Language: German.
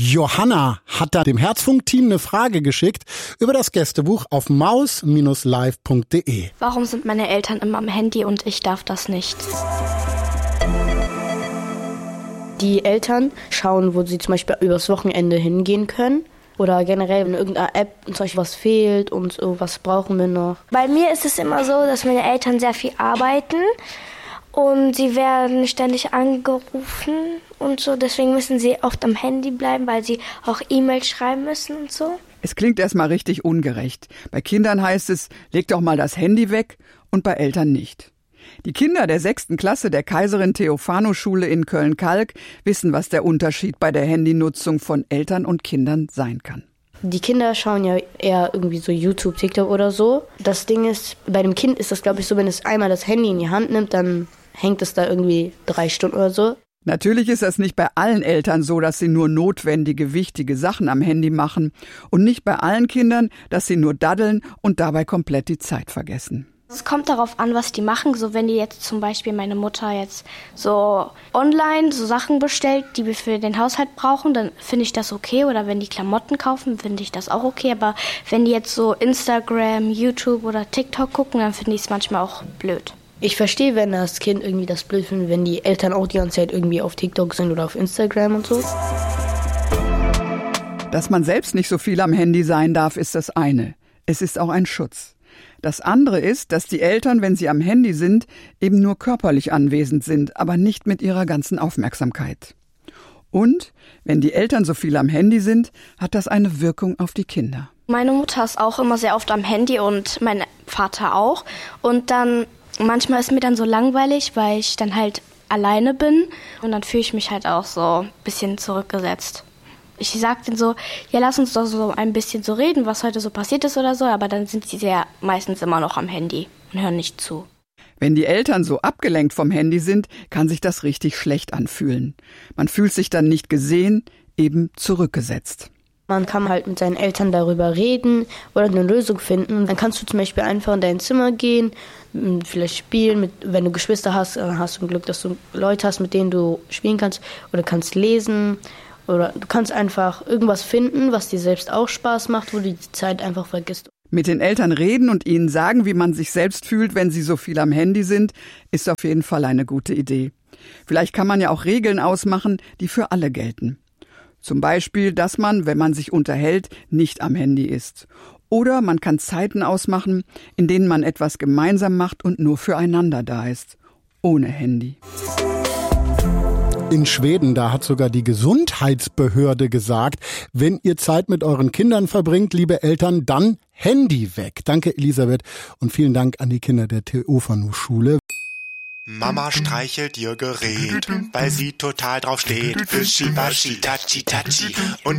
Johanna hat da dem Herzfunk-Team eine Frage geschickt über das Gästebuch auf maus-live.de. Warum sind meine Eltern immer am Handy und ich darf das nicht? Die Eltern schauen, wo sie zum Beispiel übers Wochenende hingehen können. Oder generell in irgendeiner App zum Beispiel was fehlt und so, was brauchen wir noch. Bei mir ist es immer so, dass meine Eltern sehr viel arbeiten und sie werden ständig angerufen und so. Deswegen müssen sie oft am Handy bleiben, weil sie auch E-Mails schreiben müssen und so. Es klingt erstmal richtig ungerecht. Bei Kindern heißt es, leg doch mal das Handy weg und bei Eltern nicht. Die Kinder der 6. Klasse der Kaiserin-Theophano-Schule in Köln-Kalk wissen, was der Unterschied bei der Handynutzung von Eltern und Kindern sein kann. Die Kinder schauen ja eher irgendwie so YouTube, TikTok oder so. Das Ding ist, bei dem Kind ist das, glaube ich, so, wenn es einmal das Handy in die Hand nimmt, dann hängt es da irgendwie 3 Stunden oder so. Natürlich ist das nicht bei allen Eltern so, dass sie nur notwendige, wichtige Sachen am Handy machen. Und nicht bei allen Kindern, dass sie nur daddeln und dabei komplett die Zeit vergessen. Es kommt darauf an, was die machen. So, wenn die jetzt zum Beispiel meine Mutter jetzt so online so Sachen bestellt, die wir für den Haushalt brauchen, dann finde ich das okay. Oder wenn die Klamotten kaufen, finde ich das auch okay. Aber wenn die jetzt so Instagram, YouTube oder TikTok gucken, dann finde ich es manchmal auch blöd. Ich verstehe, wenn das Kind irgendwie das blöd findet, wenn die Eltern auch die ganze Zeit irgendwie auf TikTok sind oder auf Instagram und so. Dass man selbst nicht so viel am Handy sein darf, ist das eine. Es ist auch ein Schutz. Das andere ist, dass die Eltern, wenn sie am Handy sind, eben nur körperlich anwesend sind, aber nicht mit ihrer ganzen Aufmerksamkeit. Und wenn die Eltern so viel am Handy sind, hat das eine Wirkung auf die Kinder. Meine Mutter ist auch immer sehr oft am Handy und mein Vater auch. Und dann manchmal ist mir dann so langweilig, weil ich dann halt alleine bin. Und dann fühle ich mich halt auch so ein bisschen zurückgesetzt. Ich sag denen so, ja, lass uns doch so ein bisschen so reden, was heute so passiert ist oder so, aber dann sind sie ja meistens immer noch am Handy und hören nicht zu. Wenn die Eltern so abgelenkt vom Handy sind, kann sich das richtig schlecht anfühlen. Man fühlt sich dann nicht gesehen, eben zurückgesetzt. Man kann halt mit seinen Eltern darüber reden oder eine Lösung finden. Dann kannst du zum Beispiel einfach in dein Zimmer gehen, vielleicht spielen. Wenn du Geschwister hast, dann hast du ein Glück, dass du Leute hast, mit denen du spielen kannst oder kannst lesen. Oder du kannst einfach irgendwas finden, was dir selbst auch Spaß macht, wo du die Zeit einfach vergisst. Mit den Eltern reden und ihnen sagen, wie man sich selbst fühlt, wenn sie so viel am Handy sind, ist auf jeden Fall eine gute Idee. Vielleicht kann man ja auch Regeln ausmachen, die für alle gelten. Zum Beispiel, dass man, wenn man sich unterhält, nicht am Handy ist. Oder man kann Zeiten ausmachen, in denen man etwas gemeinsam macht und nur füreinander da ist. Ohne Handy. In Schweden, da hat sogar die Gesundheitsbehörde gesagt, wenn ihr Zeit mit euren Kindern verbringt, liebe Eltern, dann Handy weg. Danke, Elisabeth, und vielen Dank an die Kinder der Theophano-Schule. Mama streichelt ihr Gerät, weil sie total drauf steht. Fischi, waschi, tatschi, tatschi. Und